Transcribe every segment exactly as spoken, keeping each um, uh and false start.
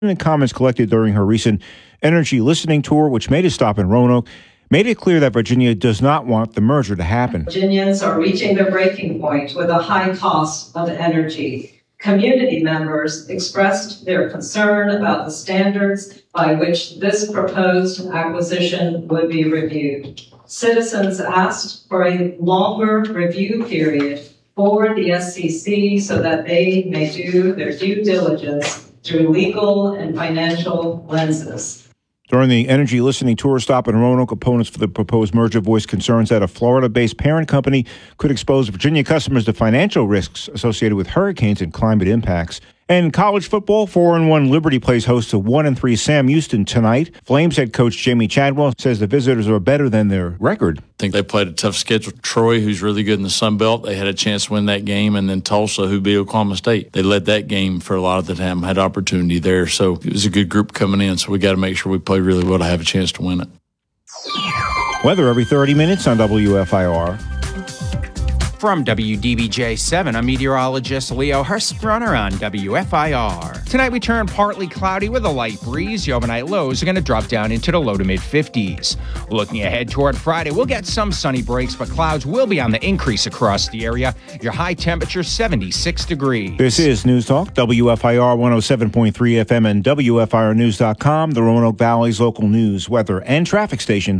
And comments collected during her recent energy listening tour, which made a stop in Roanoke, made it clear that Virginia does not want the merger to happen. Virginians are reaching their breaking point with a high cost of energy. Community members expressed their concern about the standards by which this proposed acquisition would be reviewed. Citizens asked for a longer review period for the S C C so that they may do their due diligence through legal and financial lenses. During the energy listening tour stop in Roanoke, opponents for the proposed merger voiced concerns that a Florida-based parent company could expose Virginia customers to financial risks associated with hurricanes and climate impacts. And college football, four and one Liberty plays host to one and three Sam Houston tonight. Flames head coach Jamie Chadwell says the visitors are better than their record. I think they played a tough schedule. Troy, who's really good in the Sun Belt, they had a chance to win that game, and then Tulsa, who beat Oklahoma State. They led that game for a lot of the time, had opportunity there. So it was a good group coming in, so we got to make sure we play really well to have a chance to win it. Weather every thirty minutes on W F I R. From W D B J seven, I'm meteorologist Leo Hurstrunner on W F I R. Tonight we turn partly cloudy with a light breeze. The overnight lows are going to drop down into the low to mid fifties. Looking ahead toward Friday, we'll get some sunny breaks, but clouds will be on the increase across the area. Your high temperature seventy-six degrees. This is News Talk, W F I R one oh seven point three F M and W F I R news dot com, the Roanoke Valley's local news, weather, and traffic station.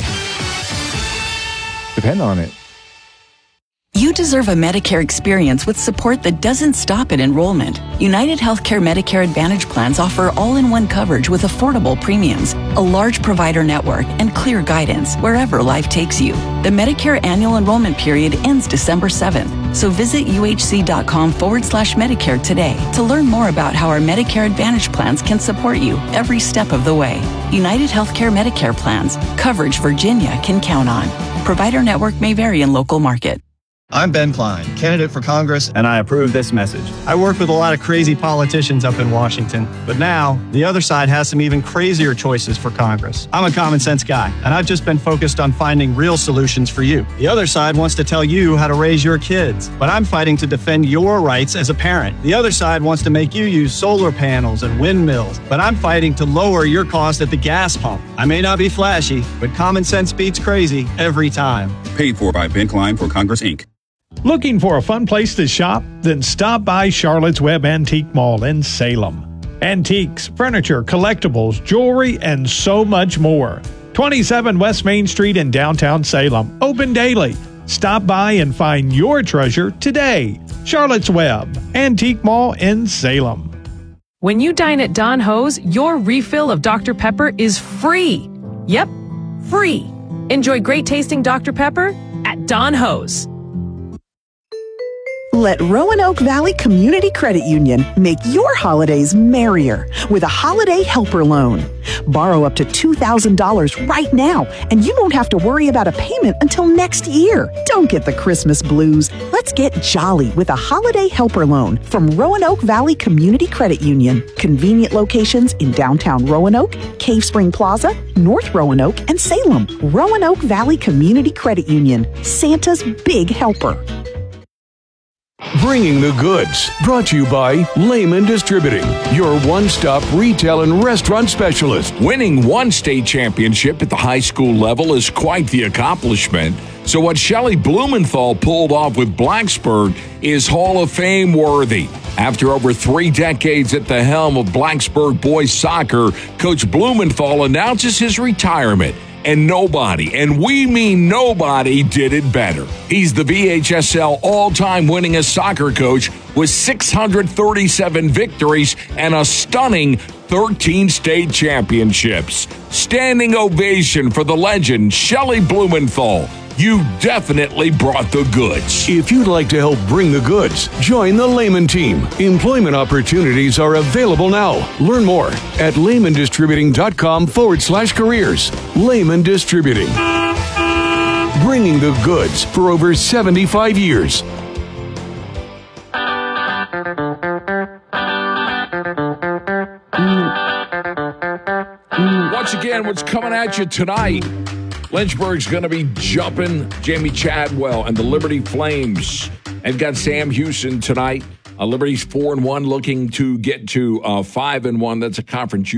Depend on it. You deserve a Medicare experience with support that doesn't stop at enrollment. United Healthcare Medicare Advantage plans offer all-in-one coverage with affordable premiums, a large provider network, and clear guidance wherever life takes you. The Medicare annual enrollment period ends December seventh, so visit uhc.com forward slash Medicare today to learn more about how our Medicare Advantage plans can support you every step of the way. United Healthcare Medicare plans, coverage Virginia can count on. Provider network may vary in local market. I'm Ben Klein, candidate for Congress, and I approve this message. I work with a lot of crazy politicians up in Washington, but now the other side has some even crazier choices for Congress. I'm a common sense guy, and I've just been focused on finding real solutions for you. The other side wants to tell you how to raise your kids, but I'm fighting to defend your rights as a parent. The other side wants to make you use solar panels and windmills, but I'm fighting to lower your cost at the gas pump. I may not be flashy, but common sense beats crazy every time. Paid for by Ben Klein for Congress, Incorporated. Looking for a fun place to shop? Then stop by Charlotte's Web Antique Mall in Salem. Antiques, furniture, collectibles, jewelry, and so much more. twenty-seven West Main Street in downtown Salem. Open daily. Stop by and find your treasure today. Charlotte's Web Antique Mall in Salem. When you dine at Don Ho's, your refill of Doctor Pepper is free. Yep, free. Enjoy great tasting Doctor Pepper at Don Ho's. Let Roanoke Valley Community Credit Union make your holidays merrier with a holiday helper loan. Borrow up to two thousand dollars right now, and you won't have to worry about a payment until next year. Don't get the Christmas blues. Let's get jolly with a holiday helper loan from Roanoke Valley Community Credit Union. Convenient locations in downtown Roanoke, Cave Spring Plaza, North Roanoke, and Salem. Roanoke Valley Community Credit Union, Santa's big helper. Bringing the Goods, brought to you by Lehman Distributing, your one-stop retail and restaurant specialist. Winning one state championship at the high school level is quite the accomplishment. So what Shelley Blumenthal pulled off with Blacksburg is Hall of Fame worthy. After over three decades at the helm of Blacksburg boys soccer, Coach Blumenthal announces his retirement. And nobody, and we mean nobody, did it better. He's the V H S L all-time winningest soccer coach with six hundred thirty-seven victories and a stunning thirteen state championships. Standing ovation for the legend, Shelley Blumenthal. You definitely brought the goods. If you'd like to help bring the goods, join the Lehman team. Employment opportunities are available now. Learn more at lehmandistributing.com forward slash careers. Lehman Distributing. Bringing the goods for over seventy-five years. Once again, what's coming at you tonight? Lynchburg's going to be jumping Jamie Chadwell and the Liberty Flames. They've got Sam Houston tonight. Uh, Liberty's four and one, looking to get to uh, five and one. That's a conference.